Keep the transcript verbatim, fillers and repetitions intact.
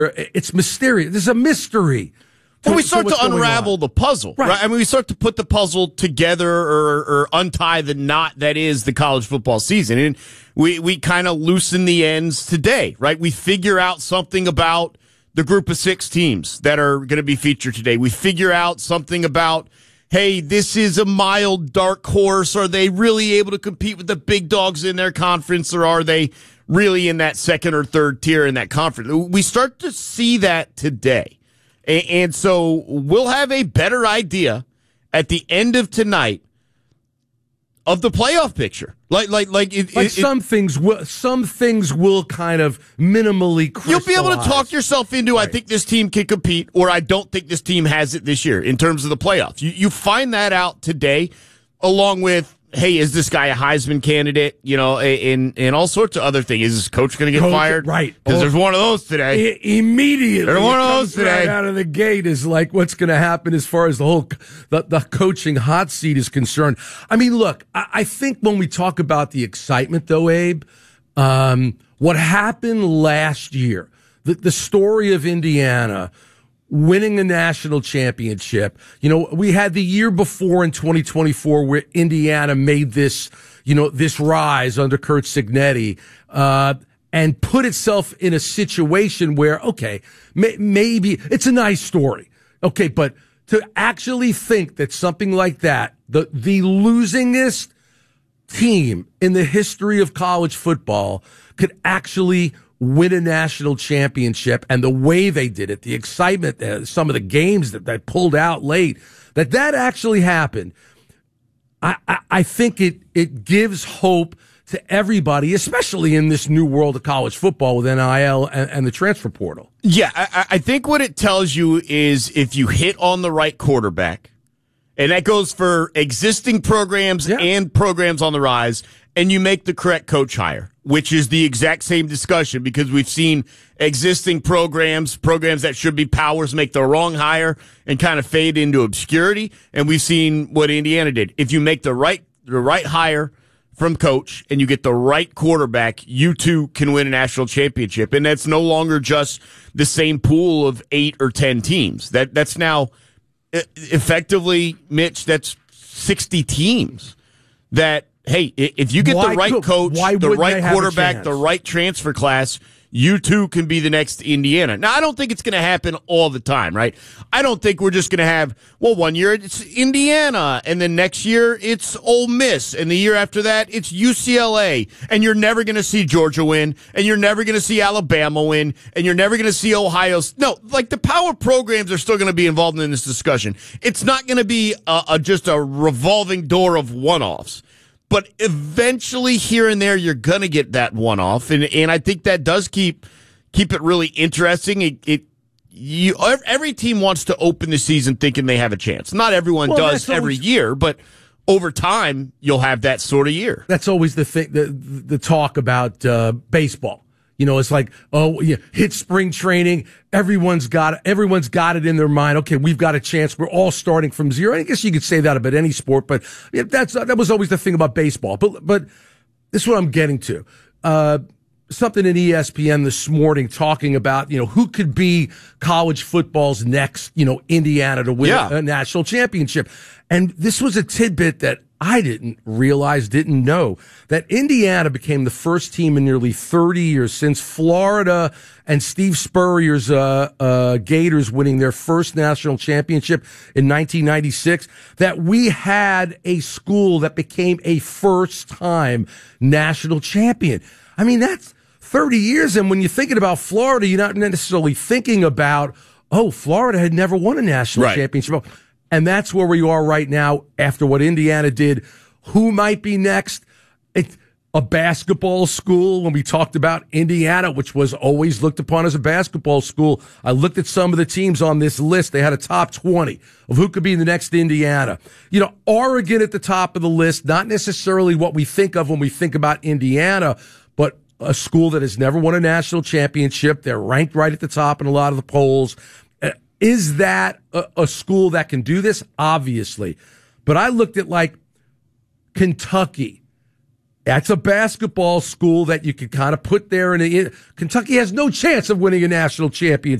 It's mysterious. There's a mystery. Well, we start to, to unravel the puzzle, right. right? I mean, we start to put the puzzle together or, or untie the knot that is the college football season. And we, we kind of loosen the ends today, right? We figure out something about the group of six teams that are going to be featured today. We figure out something about, hey, this is a mild dark horse. Are they really able to compete with the big dogs in their conference, or are they really in that second or third tier in that conference? We start to see that today. And so we'll have a better idea at the end of tonight of the playoff picture. Like, like, like, it, like it, some it, things will, some things will kind of minimally crystallize. You'll be able to talk yourself into, right. I think this team can compete, or I don't think this team has it this year in terms of the playoffs. You, you find that out today, along with, hey, is this guy a Heisman candidate? You know, and and all sorts of other things. Is this coach going to get coach, fired? Right. Because oh, there's one of those today. I- immediately. There's one of those today. Right out of the gate is like what's going to happen as far as the whole the, the coaching hot seat is concerned. I mean, look, I, I think when we talk about the excitement, though, Abe, um, what happened last year, the, the story of Indiana winning the national championship. You know, we had the year before in twenty twenty-four where Indiana made this, you know, this rise under Curt Cignetti, uh, and put itself in a situation where, okay, may, maybe it's a nice story. Okay. But to actually think that something like that, the, the losingest team in the history of college football could actually win a national championship, and the way they did it, the excitement, uh, some of the games that they pulled out late, that that actually happened. I, I, I think it, it gives hope to everybody, especially in this new world of college football with N I L and, and the transfer portal. Yeah, I, I think what it tells you is if you hit on the right quarterback, and that goes for existing programs yeah. and programs on the rise, and you make the correct coach hire, which is the exact same discussion, because we've seen existing programs, programs that should be powers, make the wrong hire and kind of fade into obscurity. And we've seen what Indiana did. If you make the right, the right hire from coach and you get the right quarterback, you too can win a national championship. And that's no longer just the same pool of eight or ten teams. That, that's now effectively, Mitch, that's sixty teams that, hey, if you get why the right could, coach, the right quarterback, the right transfer class, you too can be the next Indiana. Now, I don't think it's going to happen all the time, right? I don't think we're just going to have, well, one year it's Indiana, and then next year it's Ole Miss, and the year after that it's U C L A, and you're never going to see Georgia win, and you're never going to see Alabama win, and you're never going to see Ohio. No, like the power programs are still going to be involved in this discussion. It's not going to be a, a, just a revolving door of one-offs. But eventually, here and there, you're going to get that one-off, and and I think that does keep keep it really interesting. It, it you every team wants to open the season thinking they have a chance. Not everyone well, does every always, year, but over time, you'll have that sort of year. That's always the thing, the the talk about uh, baseball. You know, it's like, oh, yeah, hit spring training. Everyone's got it. Everyone's got it in their mind. Okay, we've got a chance. We're all starting from zero. I guess you could say that about any sport, but yeah, that's that was always the thing about baseball. But but this is what I'm getting to. Uh, something in E S P N this morning talking about, you know, who could be college football's next, you know, Indiana to win yeah. a national championship. And this was a tidbit that I didn't realize, didn't know, that Indiana became the first team in nearly thirty years since Florida and Steve Spurrier's uh, uh, Gators winning their first national championship in nineteen ninety-six, that we had a school that became a first-time national champion. I mean, that's thirty years, and when you're thinking about Florida, you're not necessarily thinking about, oh, Florida had never won a national right. championship. And that's where we are right now after what Indiana did. Who might be next? It, a basketball school, when we talked about Indiana, which was always looked upon as a basketball school. I looked at some of the teams on this list. They had a top twenty of who could be the next Indiana. You know, Oregon at the top of the list, not necessarily what we think of when we think about Indiana, but a school that has never won a national championship. They're ranked right at the top in a lot of the polls. Is that a, a school that can do this? Obviously. But I looked at like Kentucky, That's a basketball school that you could kind of put there. In a, Kentucky has no chance of winning a national championship.